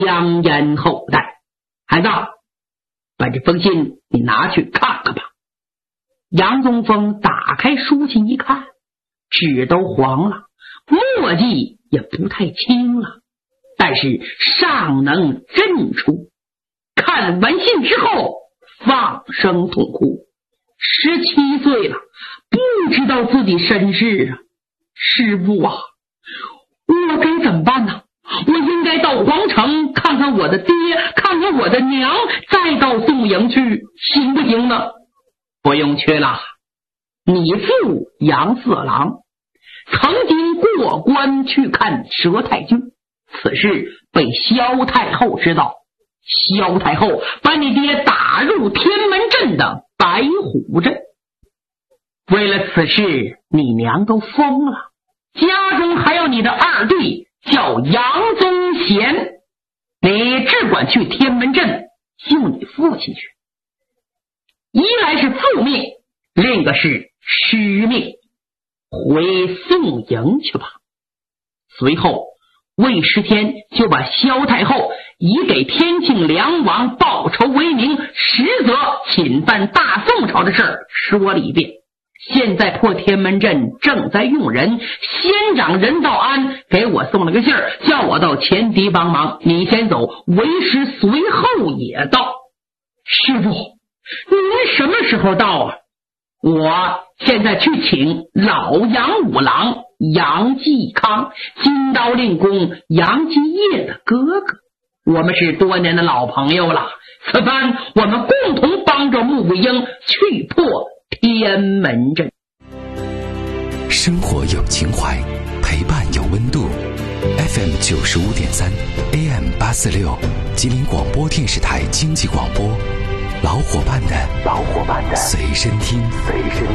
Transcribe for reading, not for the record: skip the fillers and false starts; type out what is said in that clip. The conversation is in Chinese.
扬言后代。孩子，把这封信你拿去看看吧。杨宗峰打开书信一看，纸都黄了，墨迹也不太清了，但是尚能认出。看完信之后放声痛哭，17岁了，不知道自己身世啊！师父啊，我该怎么办呢？我应该到皇城看看我的爹，看看我的娘，再到宋营去，行不行呢？不用去了，你父杨四郎曾经过关去看佘太君，此事被萧太后知道，萧太后把你爹打入天门镇的白虎镇。为了此事，你娘都疯了，家中还有你的二弟叫杨宗贤，你只管去天门镇救你父亲去。一来是父命，另一个是师命，回宋营去吧。随后魏时天就把萧太后以给天庆梁王报仇为名，实则侵犯大宋朝的事儿说了一遍。现在破天门镇正在用人，县长任道安给我送了个信儿，叫我到前敌帮忙，你先走，为师随后也到。师父，您什么时候到啊？我现在去请老杨五郎杨继康，金刀令公杨继业的哥哥，我们是多年的老朋友了，此番我们共同帮着穆桂英去破天门镇。 生活有情怀，陪伴有温度。FM 95.3 AM 846，吉林广播电视台经济广播，老伙伴的随身听。